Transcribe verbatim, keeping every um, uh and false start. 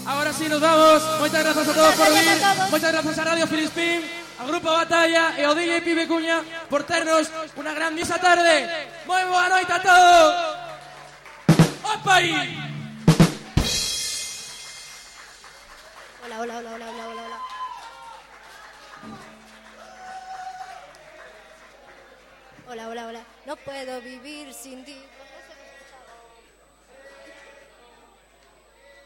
Agora sí nos vamos. Moitas grazas a todos por vir. Moitas grazas a Radio Filispín, ao Grupo Batalla e ao D J Pibe Cuña por ternos unha grandísima tarde. Moi boa noite a todos. Opa aí. Hola, hola, hola, hola, hola, hola, hola. Hola, hola, hola. No puedo vivir sin ti.